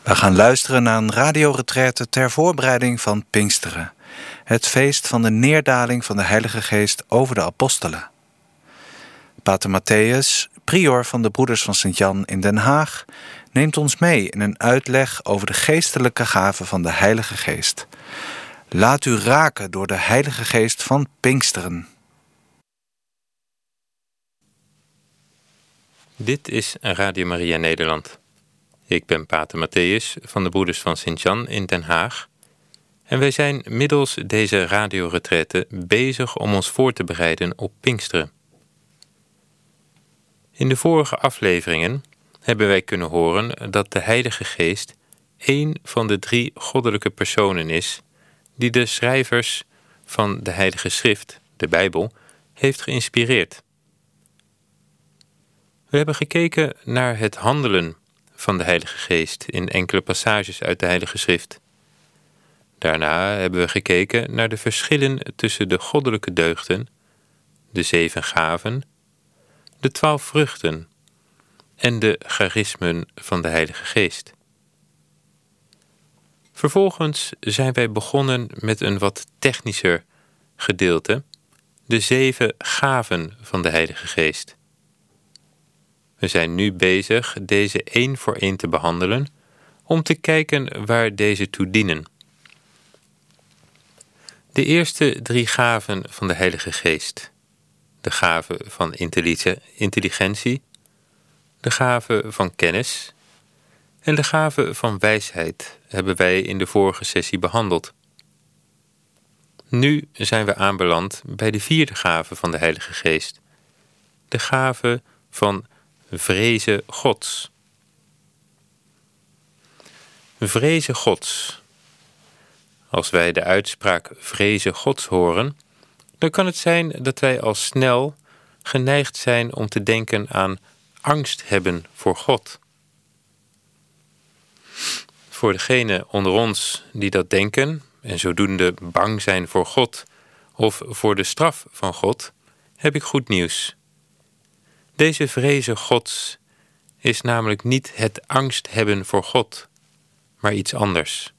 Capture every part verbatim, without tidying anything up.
We gaan luisteren naar een radioretraite ter voorbereiding van Pinksteren. Het feest van de neerdaling van de Heilige Geest over de apostelen. Pater Matthäus, prior van de Broeders van Sint-Jan in Den Haag, neemt ons mee in een uitleg over de geestelijke gaven van de Heilige Geest. Laat u raken door de Heilige Geest van Pinksteren. Dit is Radio Maria Nederland. Ik ben Pater Matthäus van de Broeders van Sint-Jan in Den Haag. En wij zijn middels deze radioretraite bezig om ons voor te bereiden op Pinksteren. In de vorige afleveringen hebben wij kunnen horen dat de Heilige Geest één van de drie goddelijke personen is die de schrijvers van de Heilige Schrift, de Bijbel, heeft geïnspireerd. We hebben gekeken naar het handelen van de Heilige Geest in enkele passages uit de Heilige Schrift. Daarna hebben we gekeken naar de verschillen tussen de goddelijke deugden, de zeven gaven, de twaalf vruchten en de charismen van de Heilige Geest. Vervolgens zijn wij begonnen met een wat technischer gedeelte, de zeven gaven van de Heilige Geest. We zijn nu bezig deze één voor één te behandelen, om te kijken waar deze toe dienen. De eerste drie gaven van de Heilige Geest, de gave van intelligentie, de gave van kennis en de gave van wijsheid, hebben wij in de vorige sessie behandeld. Nu zijn we aanbeland bij de vierde gave van de Heilige Geest, de gave van vrezen Gods. Vrezen Gods. Als wij de uitspraak vrezen Gods horen, dan kan het zijn dat wij al snel geneigd zijn om te denken aan angst hebben voor God. Voor degenen onder ons die dat denken en zodoende bang zijn voor God of voor de straf van God, heb ik goed nieuws. Deze vrezen Gods is namelijk niet het angst hebben voor God, maar iets anders.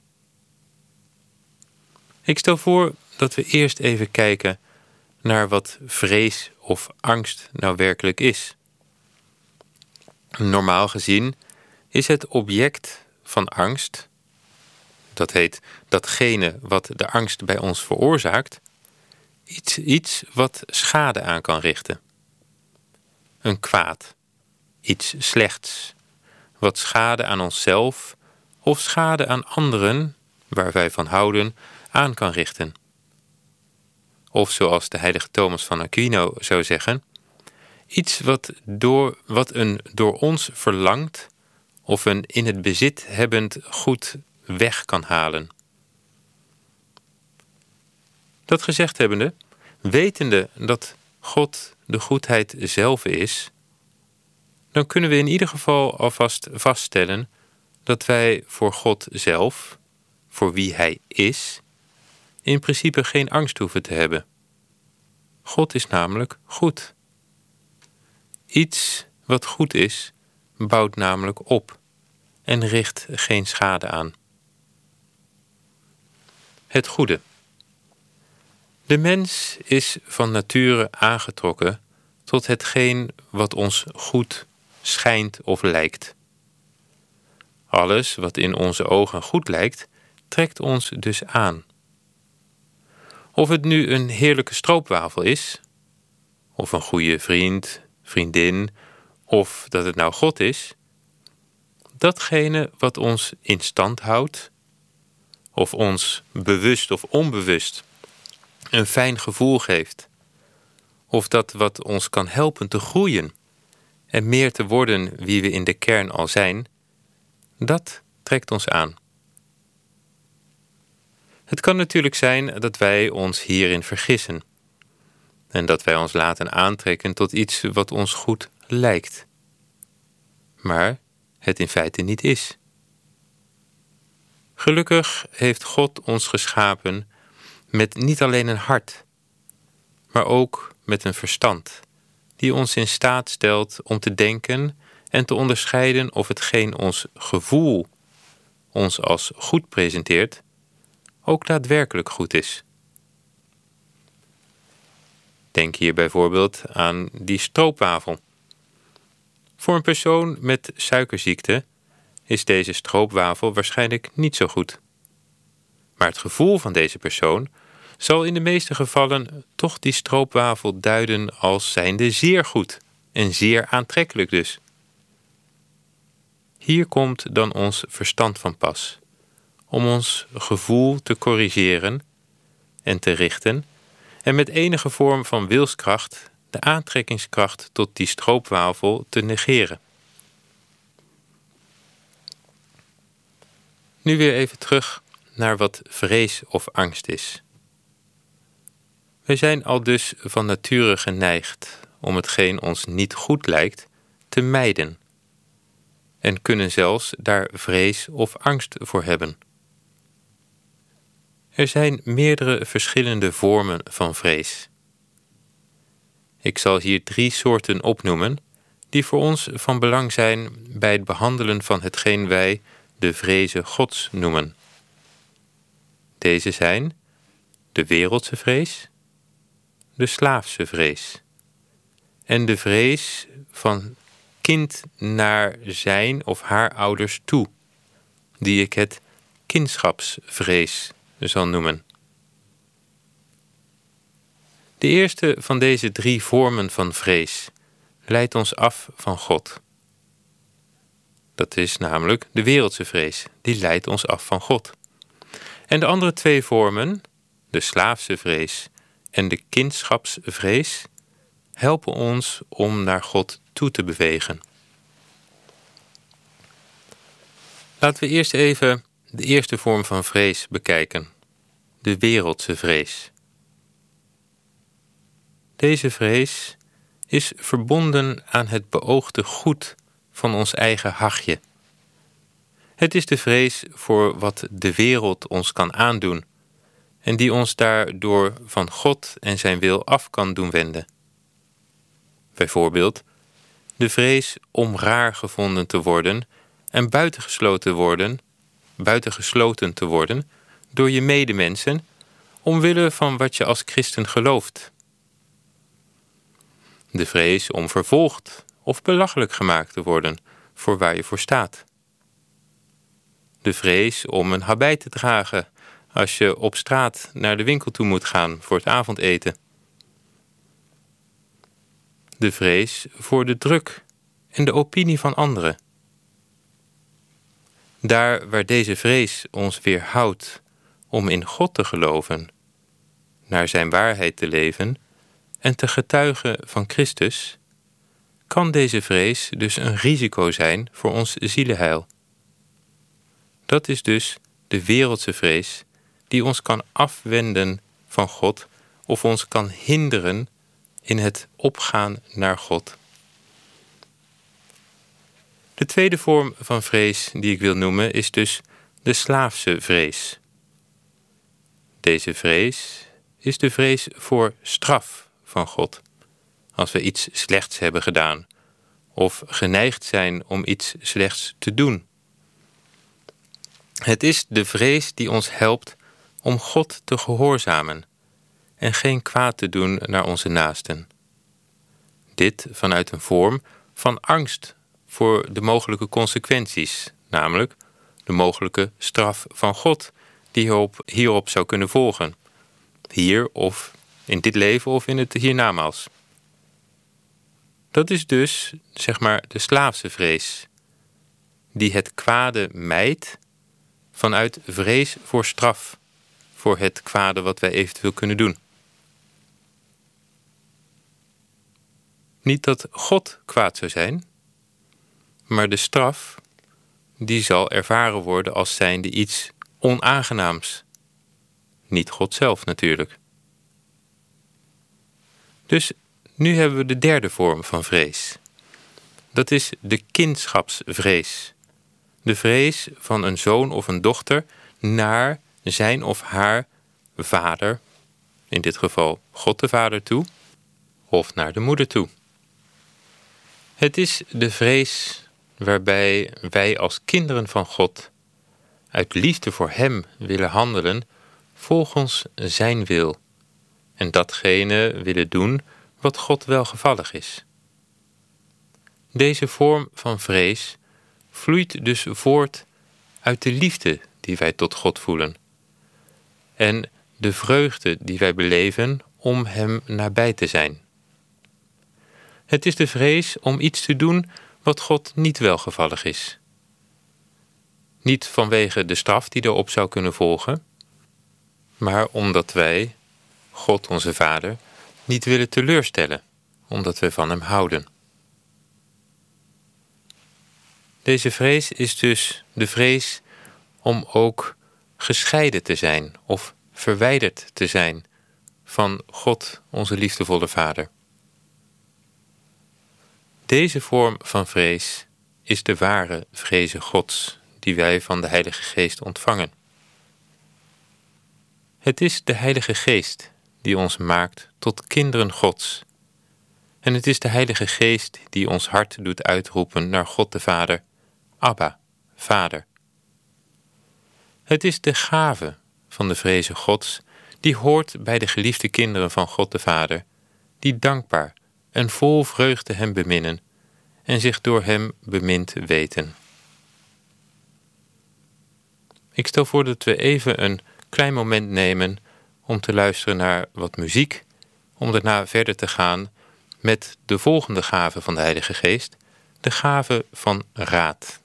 Ik stel voor dat we eerst even kijken naar wat vrees of angst nou werkelijk is. Normaal gezien is het object van angst, dat heet datgene wat de angst bij ons veroorzaakt, iets, iets wat schade aan kan richten. Een kwaad, iets slechts, wat schade aan onszelf of schade aan anderen, waar wij van houden, aan kan richten. Of zoals de heilige Thomas van Aquino zou zeggen, iets wat, door, wat een door ons verlangd of een in het bezit hebbend goed weg kan halen. Dat gezegd hebbende, wetende dat God de goedheid zelf is, dan kunnen we in ieder geval alvast vaststellen dat wij voor God zelf, voor wie Hij is, in principe geen angst hoeven te hebben. God is namelijk goed. Iets wat goed is, bouwt namelijk op en richt geen schade aan. Het goede. De mens is van nature aangetrokken tot hetgeen wat ons goed schijnt of lijkt. Alles wat in onze ogen goed lijkt, trekt ons dus aan. Of het nu een heerlijke stroopwafel is, of een goede vriend, vriendin, of dat het nou God is, datgene wat ons in stand houdt, of ons bewust of onbewust een fijn gevoel geeft, of dat wat ons kan helpen te groeien en meer te worden wie we in de kern al zijn, dat trekt ons aan. Het kan natuurlijk zijn dat wij ons hierin vergissen en dat wij ons laten aantrekken tot iets wat ons goed lijkt, maar het in feite niet is. Gelukkig heeft God ons geschapen met niet alleen een hart, maar ook met een verstand, die ons in staat stelt om te denken en te onderscheiden of hetgeen ons gevoel ons als goed presenteert, ook daadwerkelijk goed is. Denk hier bijvoorbeeld aan die stroopwafel. Voor een persoon met suikerziekte is deze stroopwafel waarschijnlijk niet zo goed. Maar het gevoel van deze persoon zal in de meeste gevallen toch die stroopwafel duiden als zijnde zeer goed en zeer aantrekkelijk dus. Hier komt dan ons verstand van pas, om ons gevoel te corrigeren en te richten en met enige vorm van wilskracht de aantrekkingskracht tot die stroopwafel te negeren. Nu weer even terug naar wat vrees of angst is. Wij zijn al dus van nature geneigd om hetgeen ons niet goed lijkt te mijden en kunnen zelfs daar vrees of angst voor hebben. Er zijn meerdere verschillende vormen van vrees. Ik zal hier drie soorten opnoemen die voor ons van belang zijn bij het behandelen van hetgeen wij de vreze Gods noemen. Deze zijn de wereldse vrees, de slaafse vrees en de vrees van kind naar zijn of haar ouders toe, die ik het kindschapsvrees zal noemen. De eerste van deze drie vormen van vrees leidt ons af van God. Dat is namelijk de wereldse vrees, die leidt ons af van God. En de andere twee vormen, de slaafse vrees en de kindschapsvrees, helpen ons om naar God toe te bewegen. Laten we eerst even de eerste vorm van vrees bekijken, de wereldse vrees. Deze vrees is verbonden aan het beoogde goed van ons eigen hachje. Het is de vrees voor wat de wereld ons kan aandoen en die ons daardoor van God en zijn wil af kan doen wenden. Bijvoorbeeld de vrees om raar gevonden te worden en buitengesloten worden, buitengesloten te worden door je medemensen omwille van wat je als christen gelooft. De vrees om vervolgd of belachelijk gemaakt te worden voor waar je voor staat. De vrees om een habit te dragen als je op straat naar de winkel toe moet gaan voor het avondeten. De vrees voor de druk en de opinie van anderen. Daar waar deze vrees ons weerhoudt om in God te geloven, naar zijn waarheid te leven en te getuigen van Christus, kan deze vrees dus een risico zijn voor ons zielenheil. Dat is dus de wereldse vrees die ons kan afwenden van God of ons kan hinderen in het opgaan naar God. De tweede vorm van vrees die ik wil noemen is dus de slaafse vrees. Deze vrees is de vrees voor straf van God, als we iets slechts hebben gedaan of geneigd zijn om iets slechts te doen. Het is de vrees die ons helpt om God te gehoorzamen en geen kwaad te doen naar onze naasten. Dit vanuit een vorm van angst voor de mogelijke consequenties, namelijk de mogelijke straf van God die hierop, hierop zou kunnen volgen, hier of in dit leven of in het hiernamaals. Dat is dus, zeg maar, de slaafse vrees, die het kwade mijdt vanuit vrees voor straf, voor het kwade wat wij eventueel kunnen doen. Niet dat God kwaad zou zijn, maar de straf, die zal ervaren worden als zijnde iets onaangenaams. Niet God zelf natuurlijk. Dus nu hebben we de derde vorm van vrees. Dat is de kindschapsvrees. De vrees van een zoon of een dochter naar zijn of haar vader, in dit geval God de Vader toe, of naar de moeder toe. Het is de vrees waarbij wij als kinderen van God uit liefde voor Hem willen handelen volgens zijn wil en datgene willen doen wat God welgevallig is. Deze vorm van vrees vloeit dus voort uit de liefde die wij tot God voelen en de vreugde die wij beleven om Hem nabij te zijn. Het is de vrees om iets te doen wat God niet welgevallig is. Niet vanwege de straf die erop zou kunnen volgen, maar omdat wij, God onze Vader, niet willen teleurstellen, omdat we van Hem houden. Deze vrees is dus de vrees om ook gescheiden te zijn of verwijderd te zijn van God, onze liefdevolle Vader. Deze vorm van vrees is de ware vreze Gods, die wij van de Heilige Geest ontvangen. Het is de Heilige Geest die ons maakt tot kinderen Gods. En het is de Heilige Geest die ons hart doet uitroepen naar God de Vader, Abba, Vader. Het is de gave van de vreze Gods die hoort bij de geliefde kinderen van God de Vader, die dankbaar en vol vreugde Hem beminnen en zich door Hem bemind weten. Ik stel voor dat we even een klein moment nemen om te luisteren naar wat muziek, om daarna verder te gaan met de volgende gave van de Heilige Geest, de gave van raad.